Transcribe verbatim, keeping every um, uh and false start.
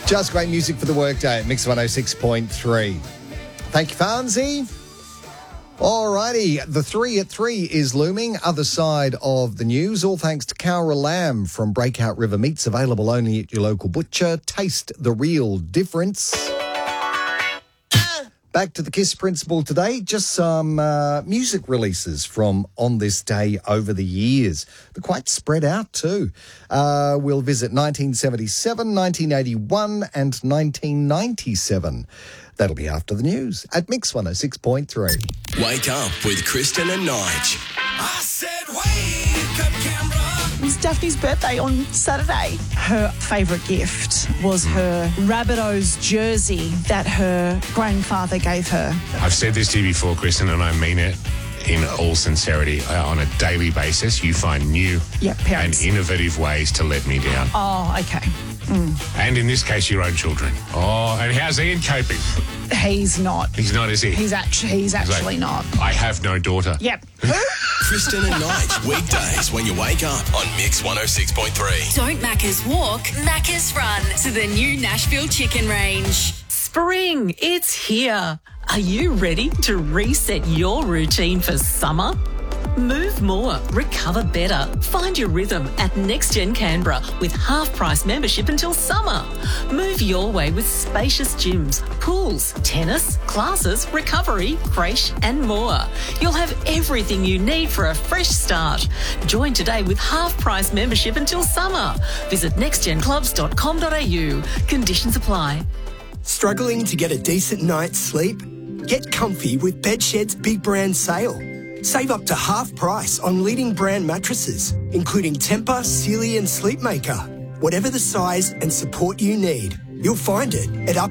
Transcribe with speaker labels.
Speaker 1: Just great music for the workday at Mix one oh six point three. Thank you, Farnsey. Alrighty, the three at three is looming. Other side of the news, all thanks to Cowra Lamb from Breakout River Meats, available only at your local butcher. Taste the real difference. Back to the KISS principle today, just some uh, music releases from On This Day over the years. They're quite spread out too. Uh, we'll visit nineteen seventy-seven, nineteen eighty-one and nineteen ninety-seven. That'll be after the news at Mix one oh six point three.
Speaker 2: Wake up with Kristen and Nige.
Speaker 3: I said wake up, Canberra.
Speaker 4: It was Daphne's birthday on Saturday. Her favourite gift was her Rabbitohs jersey that her grandfather gave her.
Speaker 5: I've said this to you before, Kristen, and I mean it in all sincerity. Uh, on a daily basis, you find new
Speaker 4: Yep,
Speaker 5: and
Speaker 4: parents.
Speaker 5: innovative ways to let me down.
Speaker 4: Oh, okay.
Speaker 5: And in this case, your own children. Oh, and how's Ian coping?
Speaker 4: He's not.
Speaker 5: He's not, is he?
Speaker 4: He's actually, he's
Speaker 5: He's like,
Speaker 4: actually not.
Speaker 5: I have no daughter.
Speaker 4: Yep.
Speaker 2: Kristen and Nige, weekdays when you wake up on Mix one oh six point three.
Speaker 6: Don't Macca's walk, Macca's run to the new Nashville Chicken Range.
Speaker 7: Spring, it's here. Are you ready to reset your routine for summer? Move more, recover better. Find your rhythm at NextGen Canberra with half-price membership until summer. Move your way with spacious gyms, pools, tennis, classes, recovery, creche and more. You'll have everything you need for a fresh start. Join today with half-price membership until summer. Visit next gen clubs dot com dot a u. Conditions apply.
Speaker 8: Struggling to get a decent night's sleep? Get comfy with Bedshed's Big Brand Sale. Save up to half price on leading brand mattresses, including Tempur, Sealy and Sleepmaker. Whatever the size and support you need, you'll find it at up